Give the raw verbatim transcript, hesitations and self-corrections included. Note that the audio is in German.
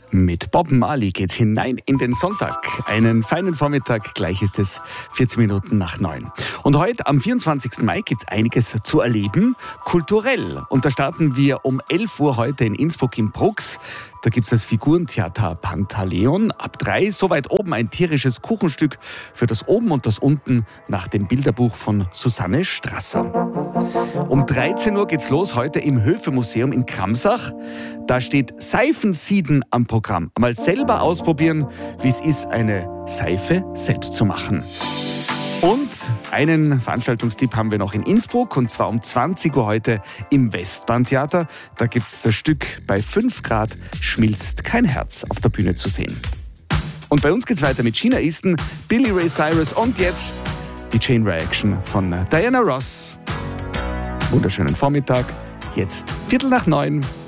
Mit Bob Marley geht's hinein in den Sonntag. Einen feinen Vormittag, gleich ist es vierzehn Minuten nach neun. Und heute, am vierundzwanzigsten Mai, gibt's einiges zu erleben, kulturell. Und da starten wir um elf Uhr heute in Innsbruck im Brux. Da gibt's das Figurentheater Pantaleon. Ab drei, so weit oben, ein tierisches Kuchenstück für das Oben und das Unten nach dem Bilderbuch von Susanne Strasser. Um dreizehn Uhr geht's los heute im Höfe-Museum in Kramsach. Da steht Seifensieden am Programm. Einmal selber ausprobieren, wie es ist, eine Seife selbst zu machen. Und einen Veranstaltungstipp haben wir noch in Innsbruck, und zwar um zwanzig Uhr heute im Westbahntheater. Da gibt's das Stück Bei fünf Grad schmilzt kein Herz auf der Bühne zu sehen. Und bei uns geht's weiter mit China Easton, Billy Ray Cyrus und jetzt die Chain Reaction von Diana Ross. Wunderschönen Vormittag, jetzt Viertel nach neun.